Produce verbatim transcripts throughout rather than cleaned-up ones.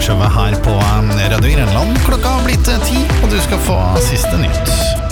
morgenshowet her på Radio Grenland. Klokka har blitt ti, og du skal få siste nytt.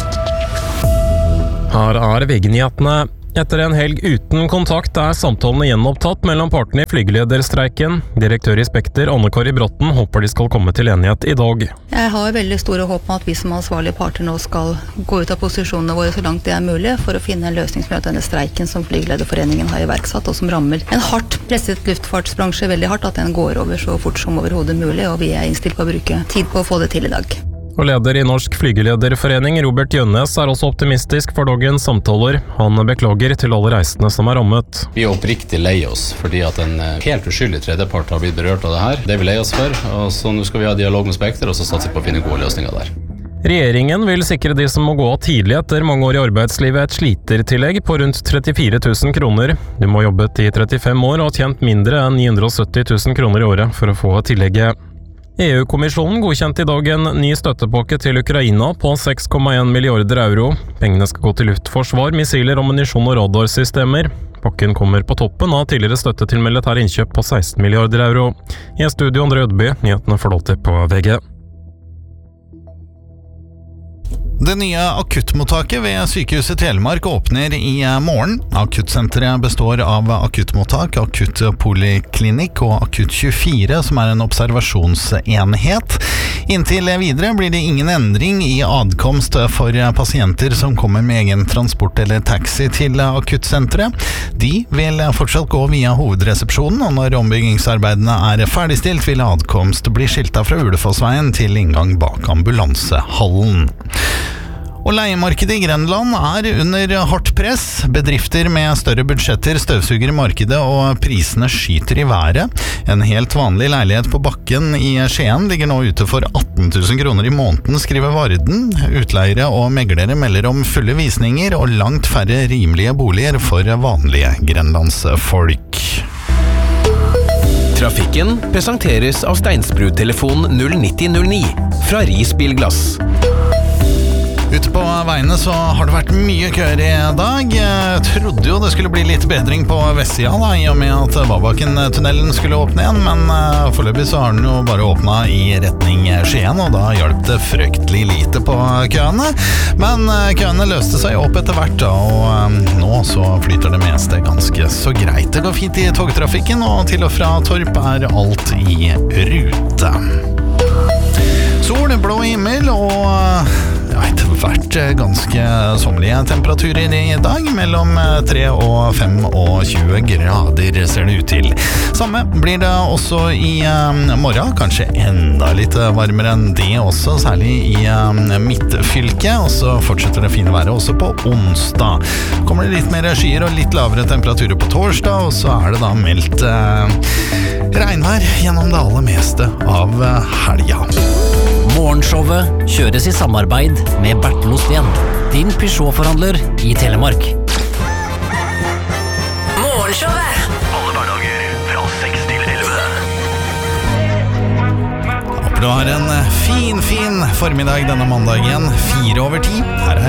Her er V G-nyhetene. Etter en helg uten kontakt er samtalene gjenopptatt mellom partene i flygelederstreiken. Direktør i Spekter, Anne-Kari Bråten, håper de skal komme til enighet i dag. Jeg har veldig store håp om at vi som ansvarlige parter nå skal gå ut av posisjonene våre så langt det er mulig, for å finne en løsning som gjør at denne streiken som Flygelederforeningen har iverksatt, og som rammer en hardt presset luftfartsbransje veldig hardt, at den går over så fort som overhodet mulig, og vi er innstilt på å bruke tid på å få det til i dag. Og leder i Norsk Flygelederforening, Robert Jønnes, er også optimistisk for dagens samtaler. Han beklager til alle reisende som er rammet. Vi er oppriktig lei oss, fordi at en helt uskyldig tredjepart har blitt berørt av det her. Det er vi lei oss for, og så nå skal vi ha dialog med Spekter, og så satser vi på å finne gode løsninger der. Regjeringen vil sikre de som må gå av tidlig etter mange år i arbeidslivet et slitertillegg på rundt trettifire tusen kroner. Du må ha jobbet i trettifem år og ha tjent mindre enn ni hundre og sytti tusen kroner i året for å få tillegget. E U-kommisjonen godkjente i dag en ny støttepakke til Ukraina på seks komma en milliarder euro. Pengene skal gå til luftforsvar, missiler, ammunisjon og radarsystemer. Pakken kommer på toppen av tidligere støtte til militær innkjøp på seksten milliarder euro. I studio André Ødby, nyhetene får alltid på V G. Det nye akuttmottaket ved Sykehuset Telemark åpner i morgen. Akuttsenteret består av akuttmottak, akuttpoliklinikk og akutt tjuefire, som er en observasjonsenhet. Inntil videre blir det ingen endring i adkomst for pasienter som kommer med egen transport eller taxi til akuttsenteret. De vil fortsatt gå via hovedresepsjonen, og når ombyggingsarbeidene er ferdigstilt, vil adkomst bli skiltet fra Ulefossveien til inngang bak ambulansehallen. Og leiemarkedet i Grenland er under hardt press. Bedrifter med større budsjetter støvsuger i markedet, og prisene skyter i været. En helt vanlig leilighet på bakken i Skien ligger nå ute for atten tusen kroner i måneden, skriver Varden. Utleiere og meglere melder om fulle visninger og langt færre rimelige boliger for vanlige grenlandsfolk. Trafikken presenteres av Steinsbrud-telefon null nitti null ni fra Ris Bilglass. Ute på veiene så har det vært mye køer i dag. Jeg trodde jo det skulle bli litt bedring på vestsida da, i og med at Vabakken-tunnelen skulle åpne igjen, men foreløpig så har den jo bare åpnet i retning Skien, og da hjalp det fryktelig lite på køene. Men køene løste seg opp etter hvert da, og nå så flyter det meste ganske så greit. Det går fint i togtrafikken, og til og fra Torp er alt i rute. Sol, blå himmel og ja, etter hvert ganske sommerlige temperaturer i dag. Mellom tre og fem og tjue grader ser det ut til. Samme blir det også i morgen, kanskje enda litt varmere enn det også, særlig i midtfylket. Og så fortsetter det fine været også på onsdag. Kommer det litt mer skyer og litt lavere temperaturer på torsdag, og så er det da meldt eh, regnvær gjennom det aller meste av helga. Morgenshowet kjøres i samarbeid med Bertel Osten, din Peugeot-forhandler i Telemark. Morgenshowet! Alle hverdager fra seks til elleve. Håper du har en fin, fin formiddag denne mandagen, fire over ti. Her er